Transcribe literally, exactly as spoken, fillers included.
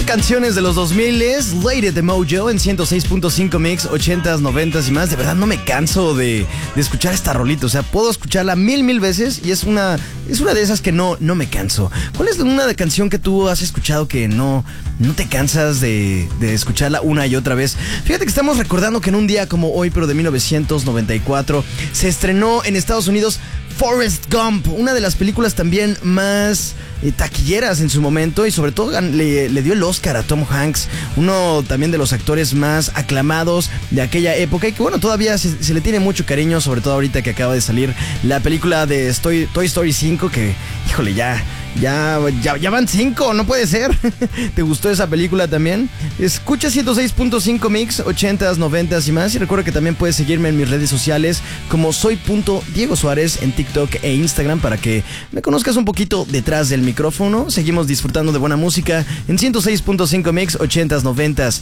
Canciones de los dos mil es Lady de Mojo en ciento seis punto cinco Mix, ochentas, noventas y más. De verdad no me canso de, de escuchar esta rolita. O sea, puedo escucharla mil, mil veces y es una, es una de esas que no, no me canso. ¿Cuál es una de canción que tú has escuchado que no, no te cansas de, de escucharla una y otra vez? Fíjate que estamos recordando que en un día como hoy, pero de mil novecientos noventa y cuatro, se estrenó en Estados Unidos Forrest Gump, una de las películas también más eh, taquilleras en su momento, y sobre todo le, le dio el Oscar a Tom Hanks, uno también de los actores más aclamados de aquella época, y que bueno, todavía se, se le tiene mucho cariño, sobre todo ahorita que acaba de salir la película de Toy, Toy Story cinco, que híjole, ya Ya, ya, ya van cinco, no puede ser. ¿Te gustó esa película también? Escucha ciento seis punto cinco Mix, ochentas, noventas y más. Y recuerda que también puedes seguirme en mis redes sociales como soy.Diego Suárez en TikTok e Instagram para que me conozcas un poquito detrás del micrófono. Seguimos disfrutando de buena música en ciento seis punto cinco Mix, ochentas, noventas